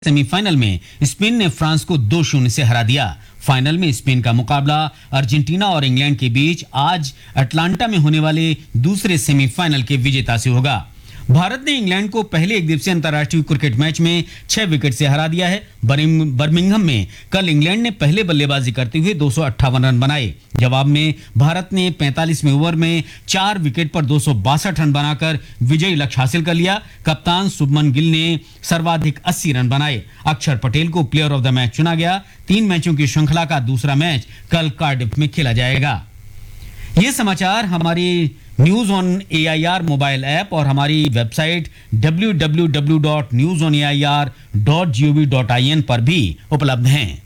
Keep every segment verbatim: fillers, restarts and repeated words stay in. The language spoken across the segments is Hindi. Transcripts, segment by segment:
सेमीफाइनल में स्पेन ने फ्रांस को दो शून्य से हरा दिया। फाइनल में स्पेन का मुकाबला अर्जेंटीना और इंग्लैंड के बीच आज अटलांटा में होने वाले दूसरे सेमीफाइनल के विजेता से होगा। भारत ने इंग्लैंड को पहले एक दिवसीय अंतर्राष्ट्रीय क्रिकेट मैच में छह विकेट से हरा दिया है। बर्मिंघम में कल इंग्लैंड ने पहले बल्लेबाजी करते हुए दो सौ अट्ठावन रन बनाए। जवाब में भारत ने पैंतालीसवें ओवर में चार विकेट पर दो सौ बासठ रन बनाकर विजयी लक्ष्य हासिल कर लिया। कप्तान शुभमन गिल ने सर्वाधिक अस्सी रन बनाए। अक्षर पटेल को प्लेयर ऑफ द मैच चुना गया। तीन मैचों की श्रृंखला का दूसरा मैच कल कार्डिफ में खेला जाएगा। ये समाचार हमारी news on A I R mobile app और हमारी website W W W dot news on A I R dot G O V dot I N पर भी उपलब्ध हैं।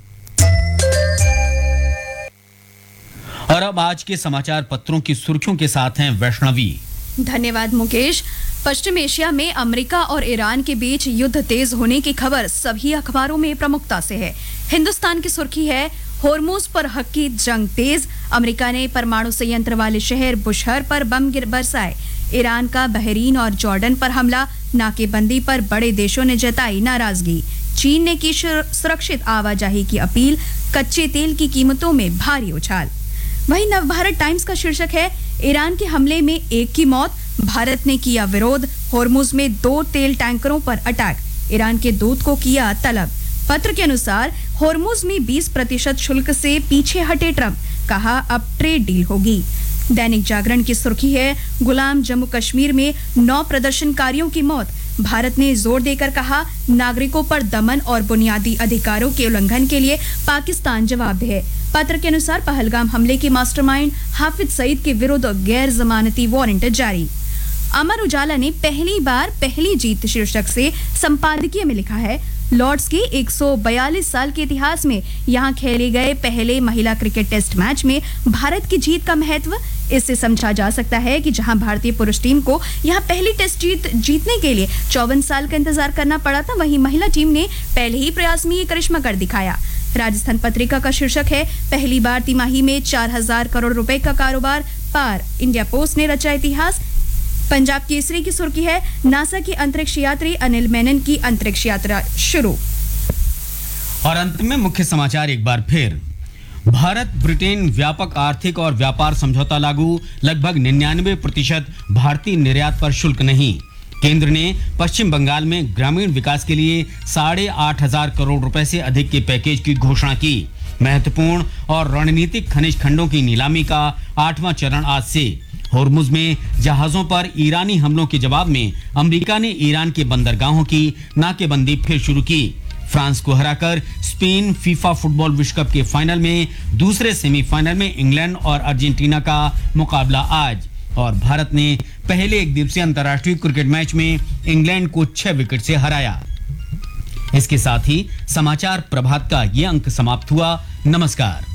और अब आज के समाचार पत्रों की सुर्खियों के साथ हैं वैष्णवी। धन्यवाद मुकेश। पश्चिम एशिया में अमेरिका और ईरान के बीच युद्ध तेज होने की खबर सभी अखबारों में प्रमुखता से है। हिंदुस्तान की सुर्खी है, होर्मुज पर हक की जंग तेज। अमेरिका ने परमाणु संयंत्र वाले शहर बुशहर पर बम गिर बरसाए। ईरान का बहरीन और जॉर्डन पर हमला। नाकेबंदी पर बड़े देशों ने जताई नाराजगी। चीन ने की सुरक्षित आवाजाही की अपील। कच्चे तेल की कीमतों में भारी उछाल। वहीं नवभारत टाइम्स का शीर्षक है, ईरान के हमले में एक की मौत, भारत ने किया विरोध। होर्मुज में दो तेल टैंकरों पर अटैक, ईरान के दूत को किया तलब। पत्र के अनुसार होर्मुज में बीस प्रतिशत शुल्क से पीछे हटे ट्रंप, कहा अब ट्रेड डील होगी। दैनिक जागरण की सुर्खी है, गुलाम जम्मू कश्मीर में नौ प्रदर्शनकारियों की मौत। भारत ने जोर देकर कहा, नागरिकों पर दमन और बुनियादी अधिकारों के उल्लंघन के लिए पाकिस्तान जवाबदेह है। पत्र के अनुसार पहलगाम हमले के मास्टरमाइंड हाफिज सईद के विरुद्ध गैर जमानती वारंट जारी। अमर उजाला ने पहली बार पहली जीत शीर्षक से संपादकीय में लिखा है, लॉर्ड्स के एक सौ बयालीस साल के इतिहास में यहां खेले गए पहले महिला क्रिकेट टेस्ट मैच में भारत की जीत का महत्व इससे समझा जा सकता है कि जहां भारतीय पुरुष टीम को यहां पहली टेस्ट जीत जीतने के लिए चौवन साल का इंतजार करना पड़ा था, वहीं महिला टीम ने पहले ही प्रयास में ये करिश्मा कर दिखाया। राजस्थान पत्रिका का शीर्षक है, पहली बार तिमाही में चार हजार करोड़ रुपए का कारोबार पार, इंडिया पोस्ट ने रचा इतिहास। पंजाब केसरी की सुर्खी है, नासा के अंतरिक्ष यात्री अनिल मेनन की अंतरिक्ष यात्रा शुरू। और अंत में मुख्य समाचार एक बार फिर। भारत ब्रिटेन व्यापक आर्थिक और व्यापार समझौता लागू, लगभग निन्यानवे प्रतिशत भारतीय निर्यात पर शुल्क नहीं। केंद्र ने पश्चिम बंगाल में ग्रामीण विकास के लिए साढ़े आठ हजार करोड़ रुपए से अधिक के पैकेज की घोषणा की। महत्वपूर्ण और रणनीतिक खनिज खंडों की नीलामी का आठवां चरण आज से। होर्मुज में जहाजों पर ईरानी हमलों के जवाब में अमेरिका ने ईरान के बंदरगाहों की नाकेबंदी फिर शुरू की। फ्रांस को हराकर स्पेन फीफा फुटबॉल विश्व कप के फाइनल में दूसरे सेमीफाइनल में इंग्लैंड और अर्जेंटीना का मुकाबला आज। और भारत ने पहले एक दिवसीय अंतर्राष्ट्रीय क्रिकेट मैच में इंग्लैंड को छह विकेट से हराया। इसके साथ ही समाचार प्रभात का ये अंक समाप्त हुआ। नमस्कार।